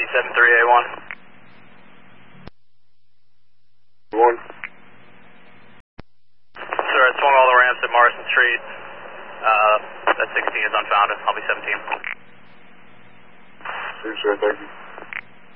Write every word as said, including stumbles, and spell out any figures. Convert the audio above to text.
seven three A one. One. Sir, I swung all the ramps at Morrison Street. Uh, that sixteen is unfounded. I'll be seventeen. Sure, sure, thank you.